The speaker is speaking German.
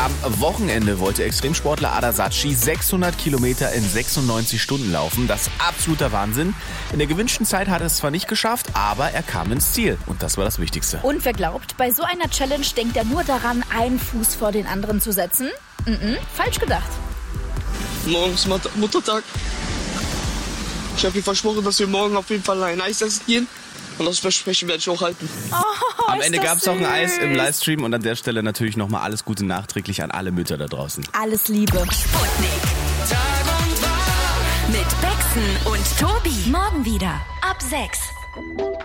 Am Wochenende wollte Extremsportler Ada Saatchi 600 Kilometer in 96 Stunden laufen. Das ist absoluter Wahnsinn. In der gewünschten Zeit hat er es zwar nicht geschafft, aber er kam ins Ziel. Und das war das Wichtigste. Und wer glaubt, bei so einer Challenge denkt er nur daran, einen Fuß vor den anderen zu setzen? Falsch gedacht. Morgen ist Muttertag. Ich habe ihr versprochen, dass wir morgen auf jeden Fall ein Eis essen gehen. Und das Versprechen werde ich auch halten. Am Ende gab es auch ein Eis im Livestream. Und an der Stelle natürlich nochmal alles Gute nachträglich an alle Mütter da draußen. Alles Liebe. Sputnik. Tag und Wach. Mit Bexen und Tobi. Morgen wieder ab 6.